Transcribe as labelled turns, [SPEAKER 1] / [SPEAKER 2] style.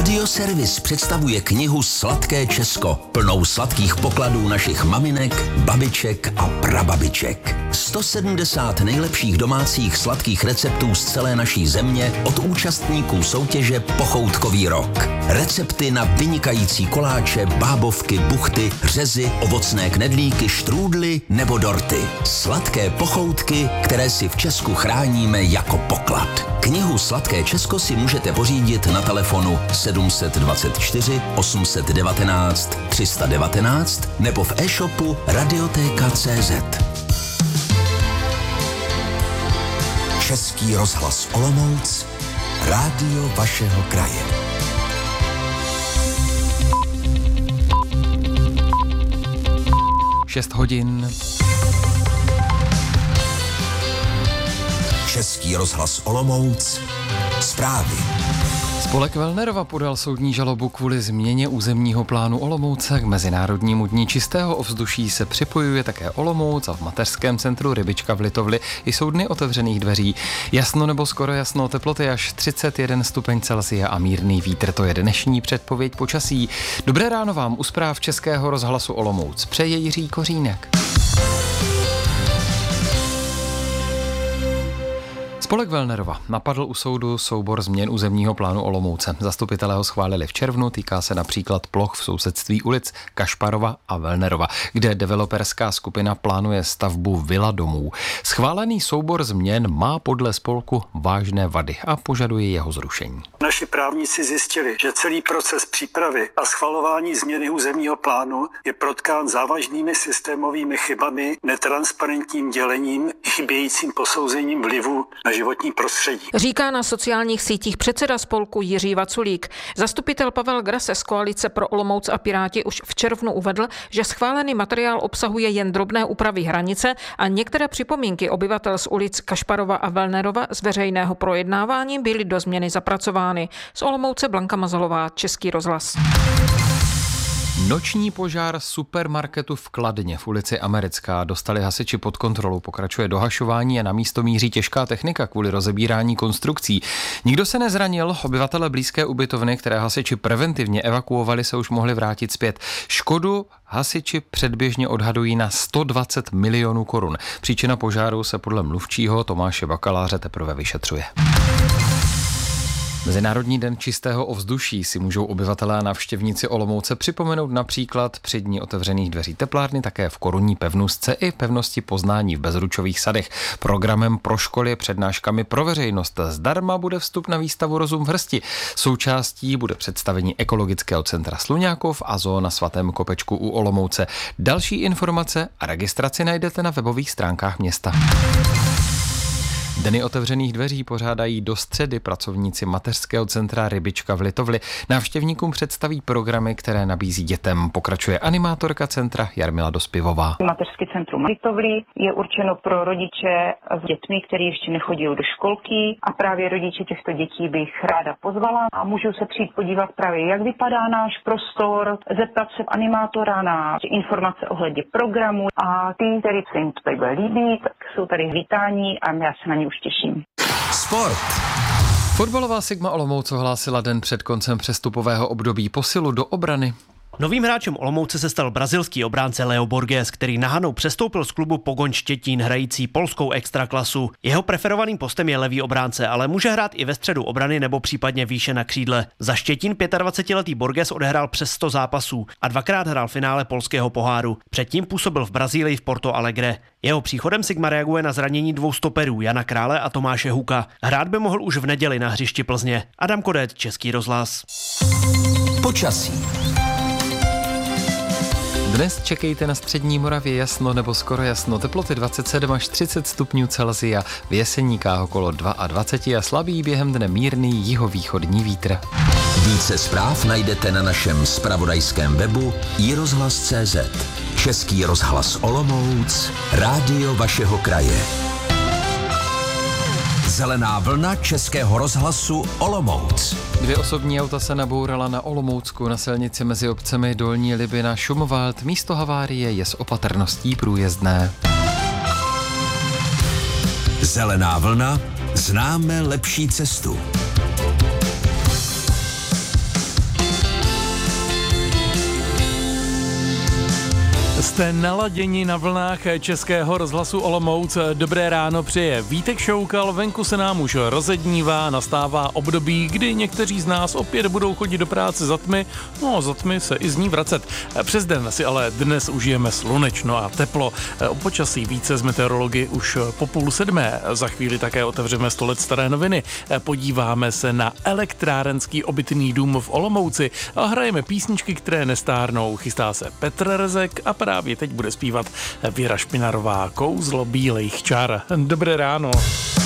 [SPEAKER 1] Radioservis představuje knihu Sladké Česko, plnou sladkých pokladů našich maminek, babiček a prababiček. 170 nejlepších domácích sladkých receptů z celé naší země od účastníků soutěže Pochoutkový rok. Recepty na vynikající koláče, bábovky, buchty, řezy, ovocné knedlíky, štrůdly nebo dorty. Sladké pochoutky, které si v Česku chráníme jako poklad. Knihu Sladké Česko si můžete pořídit na telefonu 724 819 319 nebo v e-shopu Radioteka.cz. Český rozhlas Olomouc, rádio vašeho kraje.
[SPEAKER 2] Šest hodin.
[SPEAKER 1] Český rozhlas Olomouc, zprávy.
[SPEAKER 2] Spolek Wellnerova podal soudní žalobu kvůli změně územního plánu Olomouce. K Mezinárodnímu dni čistého ovzduší se připojuje také Olomouc a v mateřském centru Rybička v Litovli jsou dny otevřených dveří. Jasno nebo skoro jasno, teploty až 31 stupeň Celsia a mírný vítr. To je dnešní předpověď počasí. Dobré ráno vám u zpráv Českého rozhlasu Olomouc přeje Jiří Kořínek. Spolek Wellnerova napadl u soudu soubor změn územního plánu Olomouce. Zastupitelé ho schválili v červnu, týká se například ploch v sousedství ulic Kašparova a Wellnerova, kde developerská skupina plánuje stavbu vila domů. Schválený soubor změn má podle spolku vážné vady a požaduje jeho zrušení.
[SPEAKER 3] Naši právníci zjistili, že celý proces přípravy a schvalování změny územního plánu je protkán závažnými systémovými chybami, netransparentním dělením, chybějícím posouzením vlivu na životní prostředí.
[SPEAKER 4] Říká na sociálních sítích předseda spolku Jiří Vaculík. Zastupitel Pavel Grase z koalice pro Olomouc a Piráti už v červnu uvedl, že schválený materiál obsahuje jen drobné úpravy hranice a některé připomínky obyvatel z ulic Kašparova a Wellnerova z veřejného projednávání byly do změny zapracovány. Z Olomouce Blanka Mazalová, Český rozhlas.
[SPEAKER 2] Noční požár supermarketu v Kladně v ulici Americká dostali hasiči pod kontrolu. Pokračuje dohašování a na místo míří těžká technika kvůli rozebírání konstrukcí. Nikdo se nezranil, obyvatele blízké ubytovny, které hasiči preventivně evakuovali, se už mohli vrátit zpět. Škodu hasiči předběžně odhadují na 120 milionů korun. Příčina požáru se podle mluvčího Tomáše Bakaláře teprve vyšetřuje. Mezinárodní den čistého ovzduší si můžou obyvatelé a návštěvníci Olomouce připomenout například při dní otevřených dveří teplárny, také v Korunní pevnostce i pevnosti Poznání v Bezručových sadech. Programem pro školy, přednáškami pro veřejnost zdarma bude vstup na výstavu Rozum v hrsti. Součástí bude představení ekologického centra Sluňákov a zoo na Svatém Kopečku u Olomouce. Další informace a registraci najdete na webových stránkách města. Dny otevřených dveří pořádají do středy pracovníci mateřského centra Rybička v Litovli. Návštěvníkům představí programy, které nabízí dětem. Pokračuje animátorka centra Jarmila Dospivová.
[SPEAKER 5] Mateřské centrum Litovli je určeno pro rodiče s dětmi, kteří ještě nechodí do školky, a právě rodiče těchto dětí bych ráda pozvala a můžou se přijít podívat právě, jak vypadá náš prostor, zeptat se animátora na informace ohledně programu a ty, kteří se jim tady bude líbit, tak jsou tady vítáni a já se na ně už těším.
[SPEAKER 1] Sport.
[SPEAKER 2] Fotbalová Sigma Olomouc ohlásila den před koncem přestupového období posilu do obrany.
[SPEAKER 6] Novým hráčem Olomouce se stal brazilský obránce Leo Borges, který na Hanou přestoupil z klubu Pogoň Štětín, hrající polskou extraklasu. Jeho preferovaným postem je levý obránce, ale může hrát i ve středu obrany nebo případně výše na křídle. Za Štětín 25letý Borges odehrál přes 100 zápasů a dvakrát hrál finále polského poháru. Předtím působil v Brazílii v Porto Alegre. Jeho příchodem Sigma reaguje na zranění dvou stoperů, Jana Krále a Tomáše Huka. Hrát by mohl už v neděli na hřišti Plzně. Adam Kodet, Český rozhlas.
[SPEAKER 1] Počasí.
[SPEAKER 2] Dnes čekejte na střední Moravě jasno nebo skoro jasno, teploty 27 až 30 stupňů Celsia, v Jeseníkách okolo 22 a slabý během dne mírný jihovýchodní vítr.
[SPEAKER 1] Více zpráv najdete na našem zpravodajském webu iRozhlas.cz. Český rozhlas Olomouc, rádio vašeho kraje. Zelená vlna Českého rozhlasu Olomouc.
[SPEAKER 2] 2 osobní auta se nabourala na Olomoucku na silnici mezi obcemi Dolní Liby a Šumwald. Místo havárie je s opatrností průjezdné.
[SPEAKER 1] Zelená vlna, známe lepší cestu.
[SPEAKER 7] Jste naladěni na vlnách Českého rozhlasu Olomouc. Dobré ráno přeje Vítek Šoukal, venku se nám už rozednívá, nastává období, kdy někteří z nás opět budou chodit do práce za tmy, no za tmy se i z ní vracet. Přes den si ale dnes užijeme slunečno a teplo. O počasí více z meteorology už po 6:30. Za chvíli také otevřeme 100 let staré noviny. Podíváme se na elektrárenský obytný dům v Olomouci a hrajeme písničky, které nestárnou. Chystá se Petr Rezek a právě teď bude zpívat Věra Špinarová, Kouzlo bílejch čar. Dobré ráno.